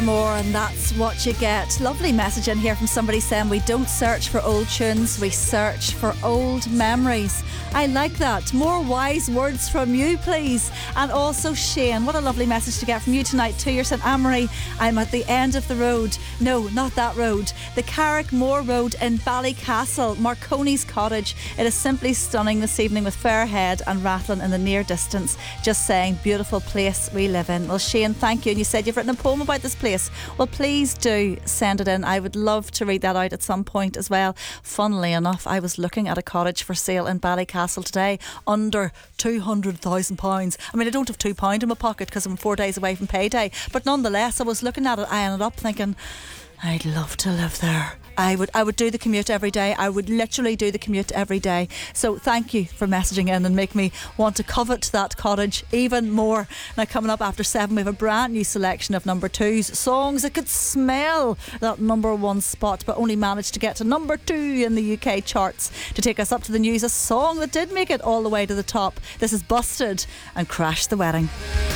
More, and that's what you get. Lovely message in here from somebody saying we don't search for old tunes, we search for old memories. I like that. More wise words from you, please. And also Shane, what a lovely message to get from you tonight too. You're saying, Amory, I'm at the end of the road. No, not that road. The Carrickmore Road in Ballycastle, Marconi's Cottage. It is simply stunning this evening with Fairhead and Rathlin in the near distance. Just saying, beautiful place we live in. Well, Shane, thank you. And you said you've written a poem about this place. Well, please do send it in. I would love to read that out at some point as well. Funnily enough, I was looking at a cottage for sale in Ballycastle today under £200,000. I mean, I don't have £2 in my pocket because I'm 4 days away from payday, but nonetheless, I was looking at it. I ended up thinking, I'd love to live there. I would do the commute every day. I would literally do the commute every day. So thank you for messaging in and make me want to covet that cottage even more. Now, coming up after 7, we have a brand new selection of number 2s, songs that could smell that number 1 spot but only managed to get to number 2 in the UK charts. To take us up to the news, a song that did make it all the way to the top. This is Busted and Crash the Wedding.